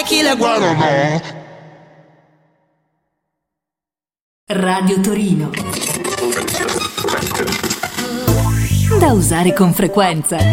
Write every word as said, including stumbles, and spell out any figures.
tequila, guarana. Radio Torino. Da usare con frequenza.